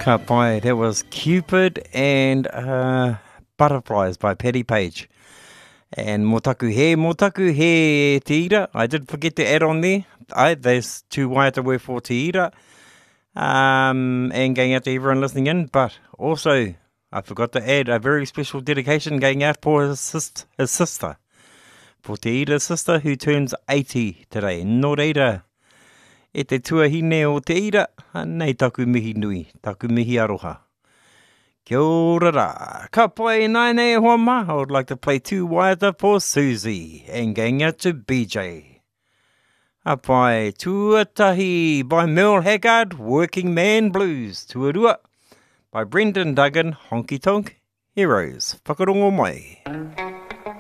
Ka pai, that was Cupid and Butterflies by Paddy Page. And motaku he te ira. I did forget to add on there. There's two waiata word for te ira. And going out to everyone listening in. But also, I forgot to add a very special dedication going out for his sister. For te ira's sister who turns 80 today. Nō reira. E te tuahine o te ira, nei taku mihi nui, taku mihi aroha. Kia ora rā. Ka pai nai nei hoa ma. I would like to play two waiata for Susie and going out to BJ. A pai Tuatahi by Merle Haggard, Working Man Blues. Tuarua by Brendan Duggan, Honky Tonk Heroes. Whakarongo mai.